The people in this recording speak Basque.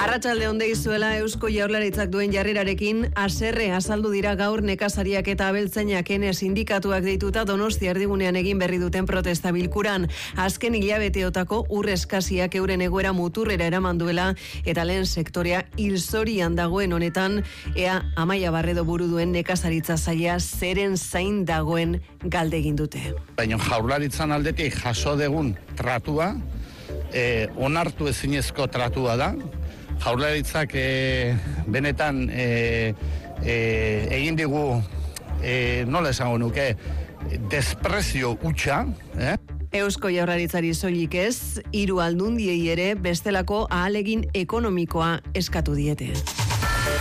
Arratsalde on deizuela. Eusko Jaurlaritzak duen jarrerarekin haserre azaldu dira gaur nekazariak eta abeltzainak ene sindikatuak deituta Donostia erdigunean egin berri duten protesta bilkuran. Azken hilabeteotako ur eskasiak euren egoera muturrera eraman duela eta lehen sektorea hilzorian dagoen honetan, ea Amaia Barredo buru duen nekazaritza saila zeren zain dagoen galde egin dute. Baina Jaurlaritzan aldetik jaso degun tratua, onartu ezinezko tratua da. Jaurlaritzak benetan egin digu, nola esango nuke, desprezio hutsa. Eusko Jaurlaritzari soilik ez, 3 aldundiei ere bestelako ahalegin ekonomikoa eskatu diete.